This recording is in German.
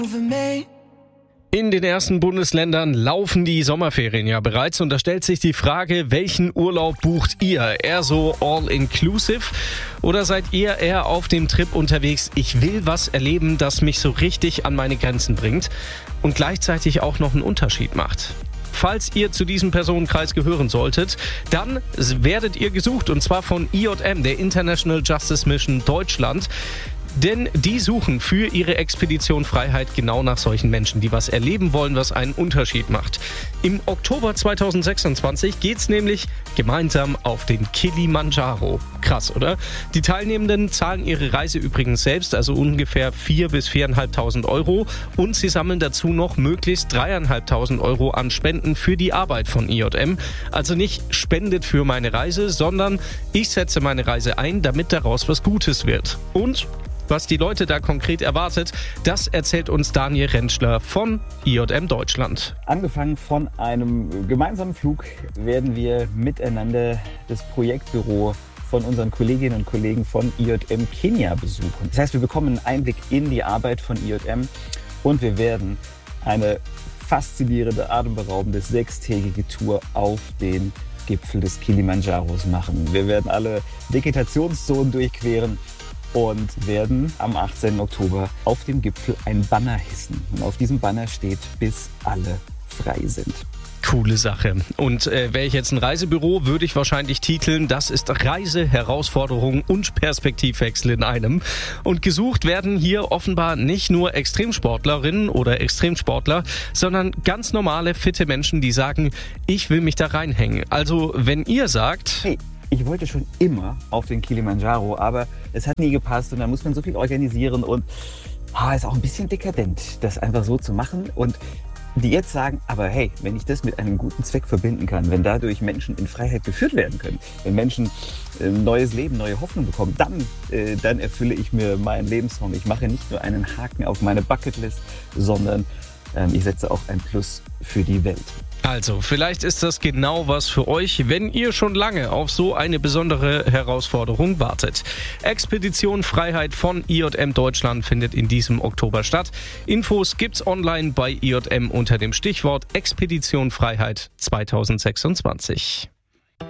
In den ersten Bundesländern laufen die Sommerferien ja bereits und da stellt sich die Frage, welchen Urlaub bucht ihr? Eher so all-inclusive oder seid ihr eher auf dem Trip unterwegs, ich will was erleben, das mich so richtig an meine Grenzen bringt und gleichzeitig auch noch einen Unterschied macht? Falls ihr zu diesem Personenkreis gehören solltet, dann werdet ihr gesucht und zwar von IJM, der International Justice Mission Deutschland. Denn die suchen für ihre Expedition Freiheit genau nach solchen Menschen, die was erleben wollen, was einen Unterschied macht. Im Oktober 2026 geht's nämlich gemeinsam auf den Kilimanjaro. Krass, oder? Die Teilnehmenden zahlen ihre Reise übrigens selbst, also ungefähr 4.000 bis 4.500 Euro. Und sie sammeln dazu noch möglichst 3.500 Euro an Spenden für die Arbeit von IJM. Also nicht spendet für meine Reise, sondern ich setze meine Reise ein, damit daraus was Gutes wird. Und was die Leute da konkret erwartet, das erzählt uns Daniel Rentschler von IJM Deutschland. Angefangen von einem gemeinsamen Flug werden wir miteinander das Projektbüro von unseren Kolleginnen und Kollegen von IJM Kenia besuchen. Das heißt, wir bekommen einen Einblick in die Arbeit von IJM und wir werden eine faszinierende, atemberaubende 6-tägige Tour auf den Gipfel des Kilimanjaros machen. Wir werden alle Vegetationszonen durchqueren und werden am 18. Oktober auf dem Gipfel ein Banner hissen. Und auf diesem Banner steht, bis alle frei sind. Coole Sache. Und wäre ich jetzt ein Reisebüro, würde ich wahrscheinlich titeln, das ist Reise, Herausforderung und Perspektivwechsel in einem. Und gesucht werden hier offenbar nicht nur Extremsportlerinnen oder Extremsportler, sondern ganz normale, fitte Menschen, die sagen, ich will mich da reinhängen. Also wenn ihr sagt... Hey, ich wollte schon immer auf den Kilimanjaro, aber es hat nie gepasst und da muss man so viel organisieren und ist auch ein bisschen dekadent, das einfach so zu machen. Und die jetzt sagen, aber hey, wenn ich das mit einem guten Zweck verbinden kann, wenn dadurch Menschen in Freiheit geführt werden können, wenn Menschen neues Leben, neue Hoffnung bekommen, dann erfülle ich mir meinen Lebenstraum. Ich mache nicht nur einen Haken auf meine Bucketlist, sondern ich setze auch ein Plus für die Welt. Also, vielleicht ist das genau was für euch, wenn ihr schon lange auf so eine besondere Herausforderung wartet. Expedition Freiheit von IJM Deutschland findet in diesem Oktober statt. Infos gibt's online bei IJM unter dem Stichwort Expedition Freiheit 2026.